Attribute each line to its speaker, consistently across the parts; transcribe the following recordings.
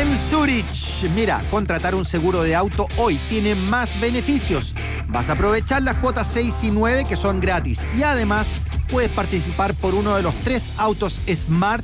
Speaker 1: En Zurich, mira, contratar un seguro de auto hoy tiene más beneficios. Vas a aprovechar las cuotas 6 y 9 que son gratis. Y además puedes participar por uno de los 3 autos Smart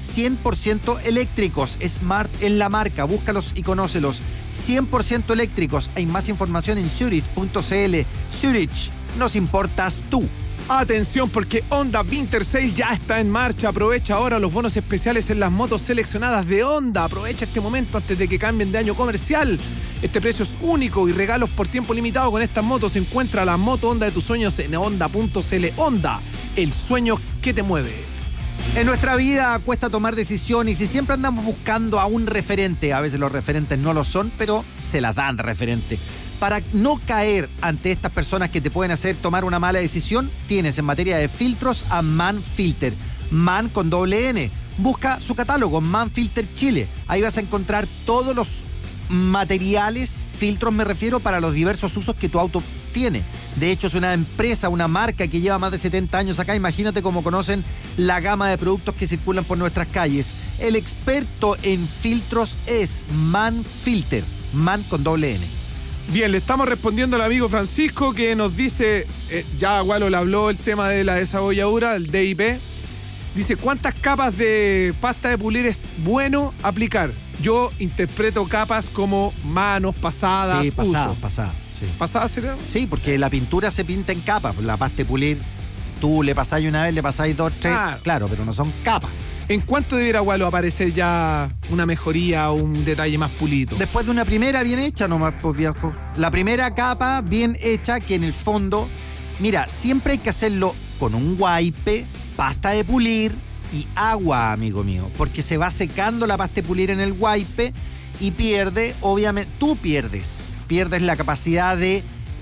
Speaker 1: 100% eléctricos. Smart es la marca, búscalos y conócelos. 100% eléctricos. Hay más información en Zurich.cl. Zurich, nos importas tú.
Speaker 2: Atención, porque Honda Winter Sale ya está en marcha. Aprovecha ahora los bonos especiales en las motos seleccionadas de Honda. Aprovecha este momento antes de que cambien de año comercial. Este precio es único y regalos por tiempo limitado con estas motos. Encuentra la moto Honda de tus sueños en honda.cl. Honda, el sueño que te mueve.
Speaker 1: En nuestra vida cuesta tomar decisiones y siempre andamos buscando a un referente. A veces los referentes no lo son, pero se las dan de referente. Para no caer ante estas personas que te pueden hacer tomar una mala decisión, tienes en materia de filtros a Manfilter. Man con doble N. Busca su catálogo, Manfilter Chile. Ahí vas a encontrar todos los materiales, filtros me refiero, para los diversos usos que tu auto tiene. De hecho, es una empresa, una marca que lleva más de 70 años acá. Imagínate cómo conocen la gama de productos que circulan por nuestras calles. El experto en filtros es Manfilter. Man con doble N.
Speaker 2: Bien, le estamos respondiendo al amigo Francisco que nos dice, ya Gualo le habló el tema de la desabolladura, el DIP. Dice, ¿cuántas capas de pasta de pulir es bueno aplicar? Yo interpreto capas como manos, pasadas,
Speaker 1: Sí,
Speaker 2: uso.
Speaker 1: pasadas. Sí.
Speaker 2: ¿Pasadas sería?
Speaker 1: Sí, porque la pintura se pinta en capas. La pasta de pulir, tú le pasáis una vez, le pasáis 2, 3. Claro, pero no son capas.
Speaker 2: ¿En cuánto debiera, Gualo, aparecer ya una mejoría o un detalle más pulido?
Speaker 1: Después de una primera bien hecha nomás, pues viejo. La primera capa bien hecha, que en el fondo, mira, siempre hay que hacerlo con un wipe, pasta de pulir y agua, amigo mío, porque se va secando la pasta de pulir en el wipe y pierde, obviamente, tú pierdes la capacidad de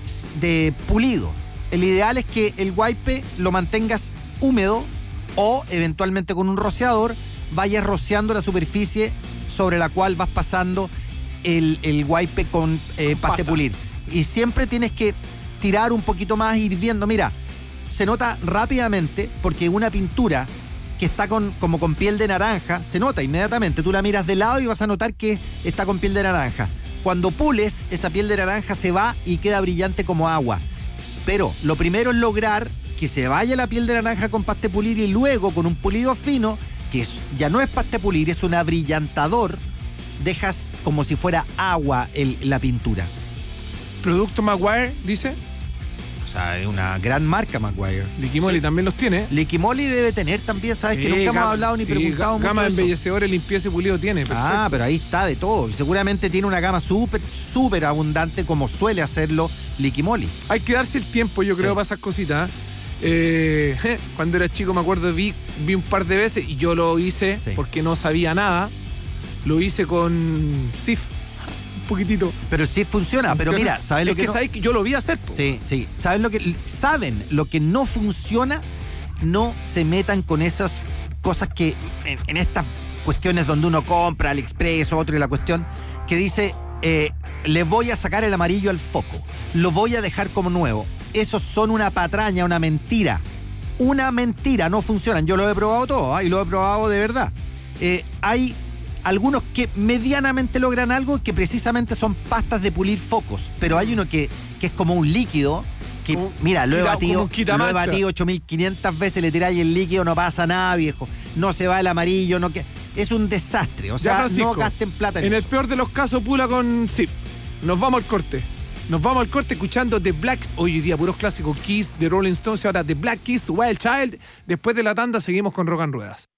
Speaker 1: pulido. El ideal es que el wipe lo mantengas húmedo o eventualmente con un rociador vayas rociando la superficie sobre la cual vas pasando el wipe con pasta de pulir. Y siempre tienes que tirar un poquito más, ir viendo. Mira, se nota rápidamente porque una pintura que está como con piel de naranja, se nota inmediatamente. Tú la miras de lado y vas a notar que está con piel de naranja. Cuando pules, esa piel de naranja se va y queda brillante como agua. Pero lo primero es lograr que se vaya la piel de naranja con pasta de pulir y luego con un pulido fino, que ya no es pasta de pulir, es un abrillantador, dejas como si fuera agua la pintura.
Speaker 2: ¿Producto Maguire, dice?
Speaker 1: O sea, es una gran marca Maguire.
Speaker 2: Liquimoli también los tiene.
Speaker 1: Liquimoli debe tener también, ¿sabes? Que nunca hemos hablado ni preguntado mucho
Speaker 2: gama de
Speaker 1: eso.
Speaker 2: embellecedores, limpieza y pulido tiene. Perfecto.
Speaker 1: Pero ahí está de todo. Seguramente tiene una gama súper abundante como suele hacerlo Liquimoli.
Speaker 2: Hay que darse el tiempo, yo creo, para esas cositas. Cuando era chico me acuerdo, vi un par de veces y yo lo hice porque no sabía nada. Lo hice con SIF, un poquitito.
Speaker 1: Pero el SIF funciona. Pero mira, ¿sabes lo que no?
Speaker 2: ¿Sabes que yo lo vi hacer? Po.
Speaker 1: Sí. ¿Saben lo que no funciona? No se metan con esas cosas que en estas cuestiones donde uno compra AliExpress, otro y la cuestión que dice, le voy a sacar el amarillo al foco, lo voy a dejar como nuevo. Esos son una patraña, una mentira. Una mentira, no funcionan. Yo lo he probado todo, y lo he probado de verdad. Hay algunos que medianamente logran algo, que precisamente son pastas de pulir focos. Pero hay uno que es como un líquido, que mira, lo he batido 8.500 veces, le tiráis el líquido, no pasa nada, viejo. No se va el amarillo, es un desastre. O sea, no gasten plata en
Speaker 2: eso.
Speaker 1: el
Speaker 2: peor de los casos, pula con SIF. Nos vamos al corte. Escuchando The Blacks, hoy día puros clásicos, Kiss, The Rolling Stones, y ahora The Black Keys, Wild Child. Después de la tanda seguimos con Rock and Ruedas.